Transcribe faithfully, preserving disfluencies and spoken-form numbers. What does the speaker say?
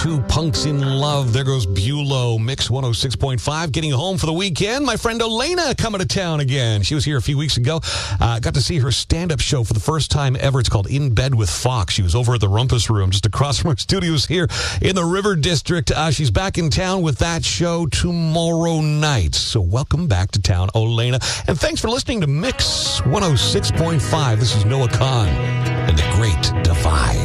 Two punks in love. There goes Bulow. Mix one oh six point five. Getting home for the weekend. My friend Elena coming to town again. She was here a few weeks ago. Uh, got to see her stand-up show for the first time ever. It's called In Bed with Fox. She was over at the Rumpus Room just across from our studios here in the River District. Uh, she's back in town with that show tomorrow night. So welcome back to town, Elena. And thanks for listening to Mix one oh six point five. This is Noah Kahn and the Great Divide.